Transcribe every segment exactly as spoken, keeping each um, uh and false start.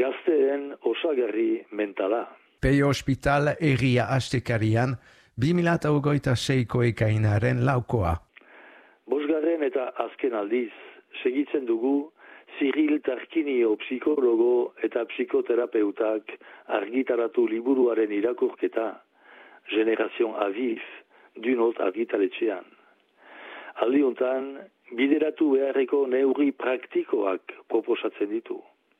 gazteen osagarri mentala. Peio Hospital egia astekarian, bi mila hogeita seiko ekainaren laukoa. Bosgarren eta azken aldiz, segitzen dugu Cyril Tarquinio psikologo eta psikoterapeutak argitaratu liburuaren irakurketa, Generation Aviv, Dunot argitaletxean. Aldi hontan, bideratu beharreko neurri praktikoak proposatzen ditu.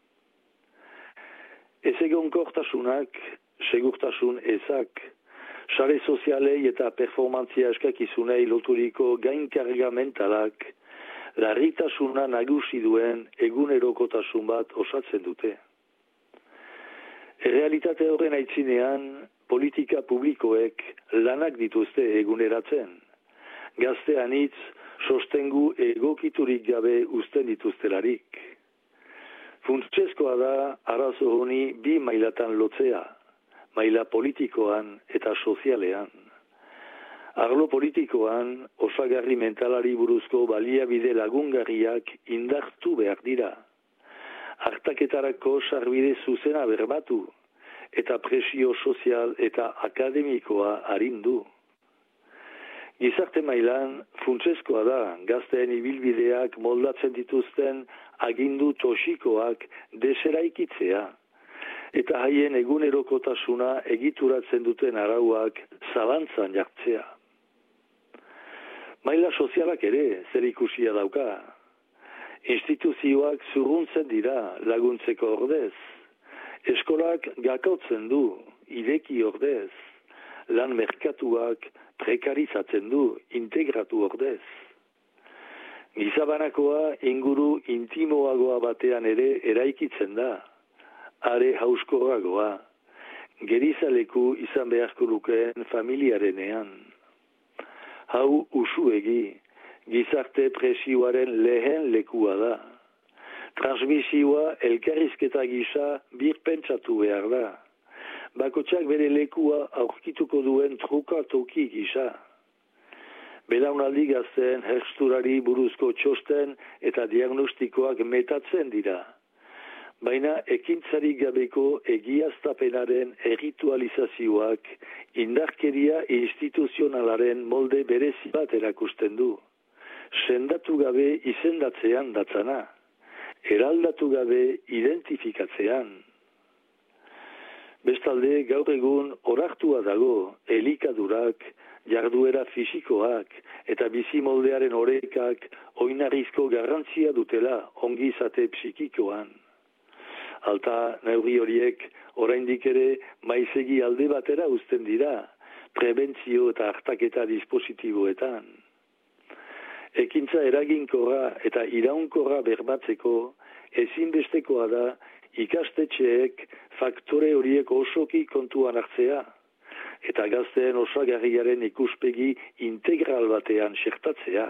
Ez egonkortasunak, segurtasun ezak, sare sozialei eta performantzia eskakizunei loturiko gainkarga mentalak, larritasuna nagusi duen egunerokotasun bat osatzen dute. Errealitate horren aitzinean, politika publikoek lanak dituzte eguneratzen. Gazte anitz, sostengu egokiturik gabe uzten dituztelarik. Funtsezkoa da arazo honi bi mailatan lotzea, maila politikoan eta sozialean. Arlo politikoan, osagarri mentalari buruzko baliabide lagungarriak indartu behar dira. Hartaketarako sarbide zuzena berbatu, eta presio sozial eta akademikoa arindu. Gizarte mailan, funtsezkoa da, gazteen ibilbideak moldatzen dituzten agindu toxikoak deseraikitzea, eta haien egunerokotasuna egituratzen duten arauak zalantzan jartzea. Maila sozialak ere zer ikusia dauka. Instituzioak zurruntzen dira laguntzeko ordez. Eskolak gakautzen du, ideki ordez. Lan merkatuak prekarizatzen du, integratu ordez. Gizabanakoa inguru intimoagoa batean ere eraikitzen da. Are hauskorragoa, gerizaleku izan beharko lukeen familiarenean. Hau usuegi, gizarte presioaren lehen lekua da. Transmisioa elkarrizketa gisa birpentsatu behar da. Bakotxak bere lekua aurkituko duen truka toki gisa. Belaunaldi gazten hersturari buruzko txosten eta diagnostikoak metatzen dira. Baina ekintzarik gabeko egiaztapenaren erritualizazioak indarkeria instituzionalaren molde berezi bat erakusten du. Sendatu gabe izendatzean datzana, eraldatu gabe identifikatzean. Bestalde, gaur egun orartua dago elikadurak, jarduera fisikoak eta bizimoldearen orekak oinarrizko garrantzia dutela ongizate psikikoan. Alta neurri horiek oraindik ere maizegi alde batera uzten dira, prebentzio eta hartaketa dispositiboetan. Ekintza eraginkorra eta iraunkorra berbatzeko ezinbestekoa da ikastetxeek faktore horiek osoki kontuan hartzea, eta gazteen osagarriaren ikuspegi integral batean xertatzea.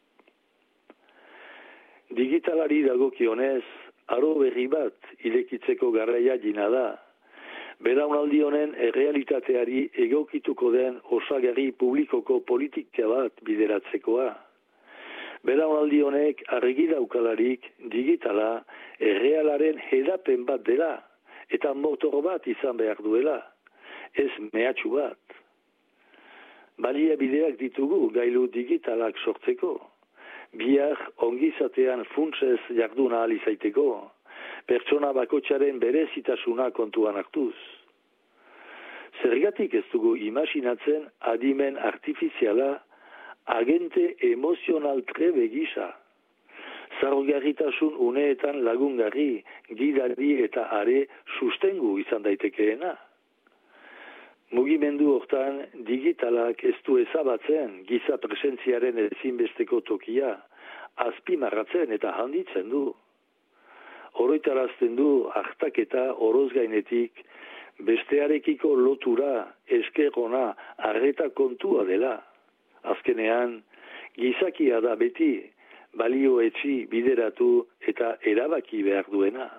Digitalari dagokionez, aro berri bat irekitzeko garraia jina da. Belaunaldi honen errealitateari egokituko den osagarri publikoko politika bat bideratzekoa. Belaunaldi honek argi daukalarik digitala errealaren hedapen bat dela eta motor bat izan behar duela, ez mehatxu bat. Baliabideak ditugu gailu digitalak sortzeko. Bihar ongizatean funtsez jarduna ahal izaiteko, pertsona bakotxaren berezitasuna kontuan hartuz. Zergatik ez dugu imaginatzen adimen artifiziala agente emozional trebe gisa. Zaurgarritasun uneetan lagungarri, gidari eta are sustengu izan daitekeena. Mugimendu hortan digitalak ez du ezabatzen giza presentziaren ezinbesteko tokia, azpimarratzen eta handitzen du. Oroitarazten du hartaketa oroz gainetik, bestearekiko lotura, eskerrona, arreta kontua dela. Azkenean, gizakia da beti, balio etxi bideratu eta erabaki behar duena.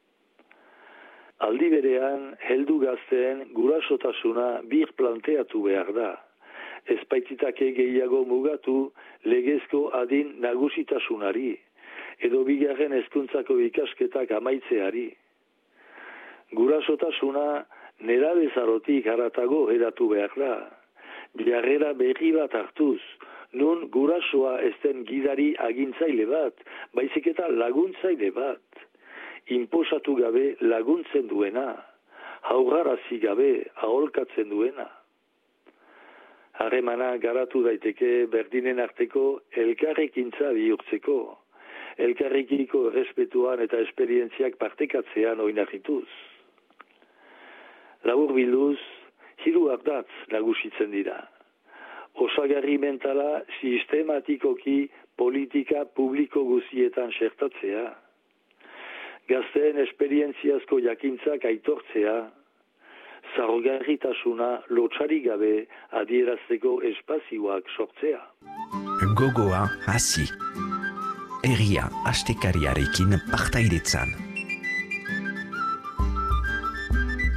Aldi berean, heldu gazteen gurasotasuna bir planteatu behar da. Ezpaitzitake gehiago mugatu legezko adin nagusitasunari, edo bigarren hezkuntzako ikasketak amaitzeari. Gurasotasuna nerabezarotik haratago hedatu behar da. Jarrera berri bat hartuz, nun gurasoa ez den gidari agintzaile bat, baizik eta laguntzaile bat. Inposatu gabe laguntzen duena, haugarazi gabe aholkatzen duena. Harremana garatu daiteke berdinen arteko elkarrekintza bihurtzeko, elkarrekiko errespetuan eta esperientziak partekatzean oinarrituz. Labur bilduz, hiru ardatz nagusitzen dira. Osagarri mentala sistematikoki politika publiko guzietan sertatzea, gazteen esperientziazko jakintzak aitortzea, zarogarritasuna lotxari gabe adierazteko espazioak sortzea. Gogoa hasi. Herria astekariarekin partaidetzan.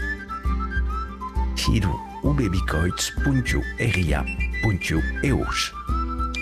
Hiru ubebikoitz puntu herria puntu eus